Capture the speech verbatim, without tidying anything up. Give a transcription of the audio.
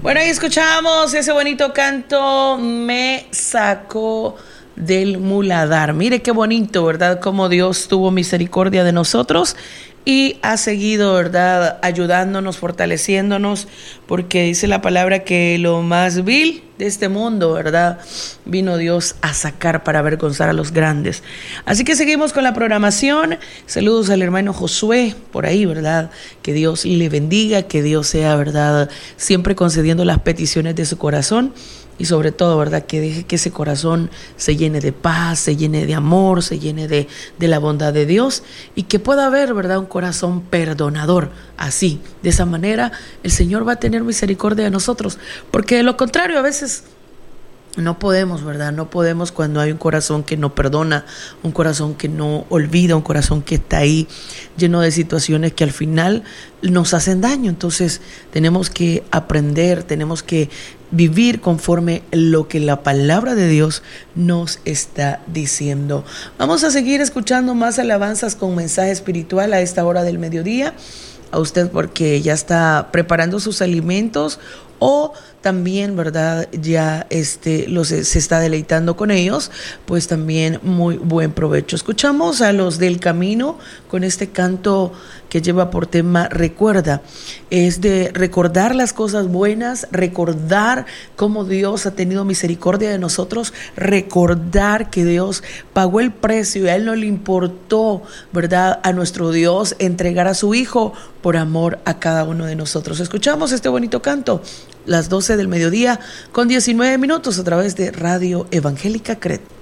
Bueno, ahí escuchamos ese bonito canto, Me sacó del muladar. Mire qué bonito, ¿verdad? Cómo Dios tuvo misericordia de nosotros y ha seguido, ¿verdad?, ayudándonos, fortaleciéndonos, porque dice la palabra que lo más vil de este mundo, ¿verdad?, vino Dios a sacar para avergonzar a los grandes. Así que seguimos con la programación. Saludos al hermano Josué por ahí, ¿verdad? Que Dios le bendiga, que Dios sea, ¿verdad?, siempre concediendo las peticiones de su corazón. Y sobre todo, ¿verdad?, que deje que ese corazón se llene de paz, se llene de amor, se llene de, de la bondad de Dios, y que pueda haber, ¿verdad?, un corazón perdonador. Así, de esa manera, el Señor va a tener misericordia de nosotros, porque de lo contrario, a veces no podemos, ¿verdad? No podemos cuando hay un corazón que no perdona, un corazón que no olvida, un corazón que está ahí lleno de situaciones que al final nos hacen daño. Entonces tenemos que aprender, tenemos que vivir conforme lo que la palabra de Dios nos está diciendo. Vamos a seguir escuchando más alabanzas con mensaje espiritual a esta hora del mediodía. A usted porque ya está preparando sus alimentos o también, ¿verdad?, ya este, los, se está deleitando con ellos, pues también muy buen provecho. Escuchamos a Los del Camino con este canto que lleva por tema Recuerda. Es de recordar las cosas buenas, recordar cómo Dios ha tenido misericordia de nosotros, recordar que Dios pagó el precio y a Él no le importó, ¿verdad?, a nuestro Dios entregar a su Hijo por amor a cada uno de nosotros. Escuchamos este bonito canto, las doce del mediodía con diecinueve minutos a través de Radio Evangélica C R E D.